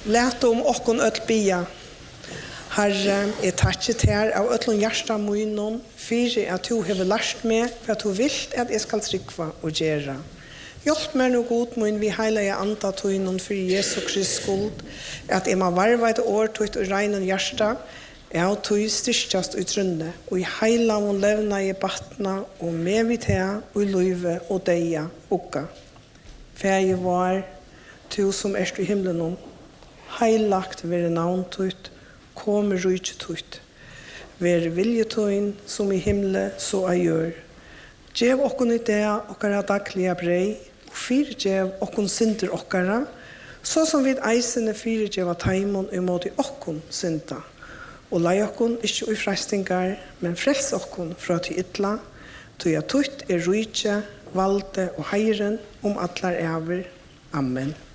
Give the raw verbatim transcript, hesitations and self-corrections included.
Lät om okkon öll bia. Herre, jeg takkit her av öllun hjärsta munnen, fyrir at du hever lært meg, for at du vilt at jeg skal trykva og gjera. Hjelp meg no god mun vi heila jeg anda tøynon for Jesu Krist skuld, at jeg må varva et år tøyt og regnen hjärsta, jeg har tøy styrkjast ut runde, og i heila og levna i batna, og med vi tea, og i løyve og deia, okka. Fæge var, tu som erst i himmelen, heilagt være navn tøyt, kom rujt tøyt. Være viljetøyn som i himle så jeg gjør. Gjev okkon i det okkara daglige brei, og fyr gjev okkon synder okkara, så som vid eisene fyr gjev av taimon i måte okkon synda. Og lei okkon ikkje ui freistingar, men frels okkon fra til ytla, tøy at tøyt er rujtje, valde og heiren om atlar ever. Amen.